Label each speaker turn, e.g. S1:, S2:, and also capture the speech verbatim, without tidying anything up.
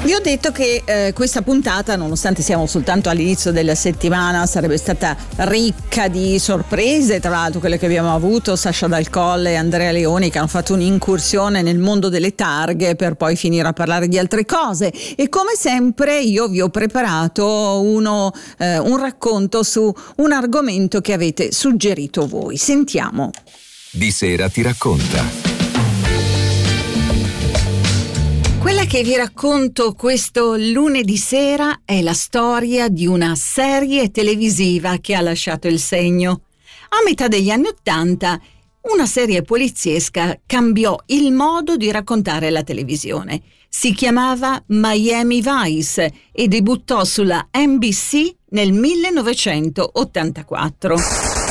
S1: Vi ho detto che eh, questa puntata, nonostante siamo soltanto all'inizio della settimana, sarebbe stata ricca di sorprese. Tra l'altro quelle che abbiamo avuto, Sasha Dal Colle e Andrea Leoni, che hanno fatto un'incursione nel mondo delle targhe per poi finire a parlare di altre cose. E come sempre io vi ho preparato uno, eh, un racconto su un argomento che avete suggerito voi. Sentiamo.
S2: Di Sera Ti Racconta.
S1: Quella che vi racconto questo lunedì sera è la storia di una serie televisiva che ha lasciato il segno. A metà degli anni Ottanta, una serie poliziesca cambiò il modo di raccontare la televisione. Si chiamava Miami Vice e debuttò sulla N B C nel millenovecentottantaquattro.